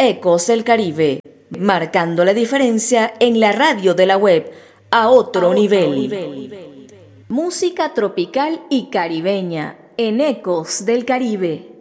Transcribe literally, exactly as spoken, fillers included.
Ecos del Caribe, marcando la diferencia en la radio de la web a otro, a otro nivel. nivel. Música tropical y caribeña en Ecos del Caribe.